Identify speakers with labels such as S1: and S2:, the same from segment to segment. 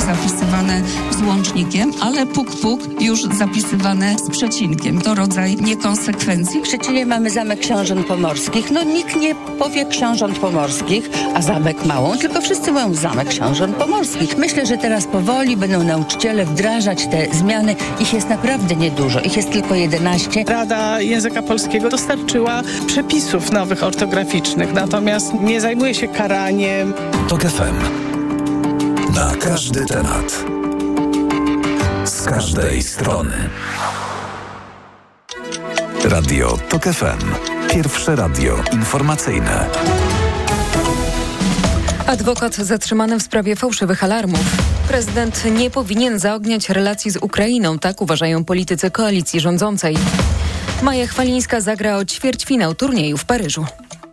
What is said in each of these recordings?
S1: zapisywane z łącznikiem, ale puk już zapisywane z przecinkiem. To rodzaj niekonsekwencji.
S2: W Szczecinie mamy Zamek Książąt Pomorskich. Nikt nie powie Książąt Pomorskich, a Zamek Małą, tylko wszyscy mówią Zamek Książąt Pomorskich. Myślę, że teraz powoli będą nauczyciele wdrażać te zmiany. Ich jest naprawdę niedużo. Ich jest tylko 11.
S3: Rada Języka Polskiego dostarczyła przepisów nowych ortograficznych, natomiast nie zajmuje się karaniem.
S4: TOK FM. Na każdy temat. Z każdej strony. Radio TOK FM. Pierwsze radio informacyjne.
S5: Adwokat zatrzymany w sprawie fałszywych alarmów. Prezydent nie powinien zaogniać relacji z Ukrainą, tak uważają politycy koalicji rządzącej. Maja Chwalińska zagra o ćwierćfinał turnieju w Paryżu.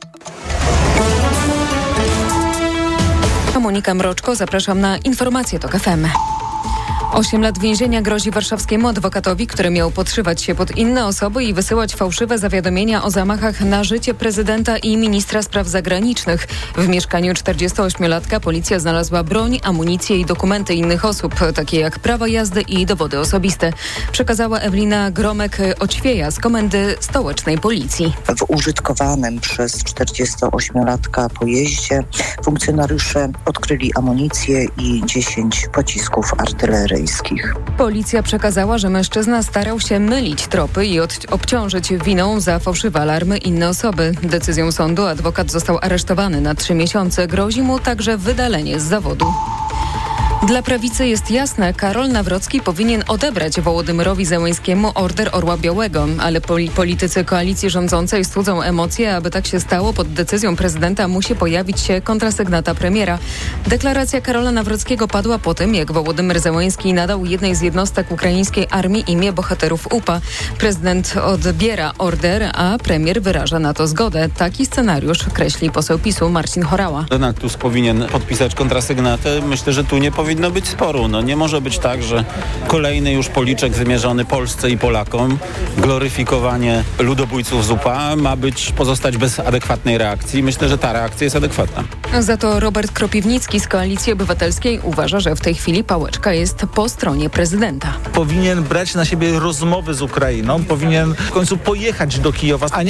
S5: A Monika Mroczko, zapraszam na informacje TOK FM. 8 lat więzienia grozi warszawskiemu adwokatowi, który miał podszywać się pod inne osoby i wysyłać fałszywe zawiadomienia o zamachach na życie prezydenta i ministra spraw zagranicznych. W mieszkaniu 48-latka policja znalazła broń, amunicję i dokumenty innych osób, takie jak prawa jazdy i dowody osobiste. Przekazała Ewelina Gromek-Oćwieja z Komendy Stołecznej Policji.
S6: W użytkowanym przez 48-latka pojeździe funkcjonariusze odkryli amunicję i 10 pocisków artyleryjskich.
S5: Policja przekazała, że mężczyzna starał się mylić tropy i obciążyć winą za fałszywe alarmy inne osoby. Decyzją sądu adwokat został aresztowany na 3 miesiące. Grozi mu także wydalenie z zawodu. Dla prawicy jest jasne, Karol Nawrocki powinien odebrać Wołodymyrowi Zełenskiemu Order Orła Białego, ale politycy koalicji rządzącej studzą emocje. Aby tak się stało, pod decyzją prezydenta musi pojawić się kontrasygnata premiera. Deklaracja Karola Nawrockiego padła po tym, jak Wołodymyr Zełenski nadał jednej z jednostek ukraińskiej armii imię bohaterów UPA. Prezydent odbiera order, a premier wyraża na to zgodę. Taki scenariusz kreśli poseł PiS-u Marcin Horała.
S7: Donald Tusk powinien podpisać kontrasygnatę. Myślę, że tu nie powinno być sporu. Nie może być tak, że kolejny już policzek wymierzony Polsce i Polakom, gloryfikowanie ludobójców z UPA ma pozostać bez adekwatnej reakcji. Myślę, że ta reakcja jest adekwatna.
S5: Za to Robert Kropiwnicki z Koalicji Obywatelskiej uważa, że w tej chwili pałeczka jest po stronie prezydenta.
S8: Powinien brać na siebie rozmowy z Ukrainą, powinien w końcu pojechać do Kijowa, a nie